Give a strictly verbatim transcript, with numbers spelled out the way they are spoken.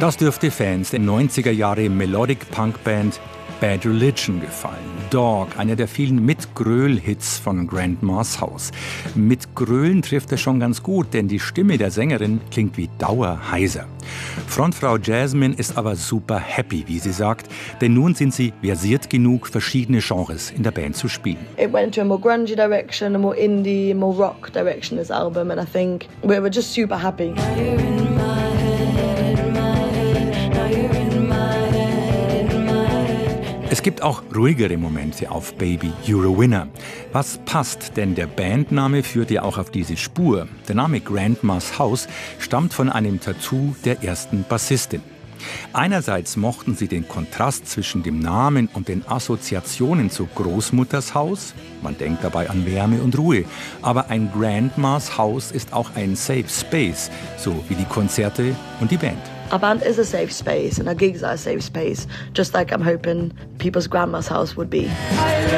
Das dürfte Fans der neunziger Jahre Melodic Punk Band Bad Religion gefallen. Dog, einer der vielen Mit-Gröl-Hits von Grandma's House. Mit Grölen trifft er schon ganz gut, denn die Stimme der Sängerin klingt wie dauerheiser. Frontfrau Jasmine ist aber super happy, wie sie sagt, denn nun sind sie versiert genug, verschiedene Genres in der Band zu spielen. It went into a more grungy direction, a more indie, more rock direction, this album, and I think we were just super happy. Es gibt auch ruhigere Momente auf Baby, You're a Winner. Was passt, denn der Bandname führt ja auch auf diese Spur. Der Name Grandma's House stammt von einem Tattoo der ersten Bassistin. Einerseits mochten sie den Kontrast zwischen dem Namen und den Assoziationen zu Großmutters Haus. Man denkt dabei an Wärme und Ruhe. Aber ein Grandma's House ist auch ein Safe Space, so wie die Konzerte und die Band. Our band is a safe space and our gigs are a safe space, just like I'm hoping people's grandma's house would be.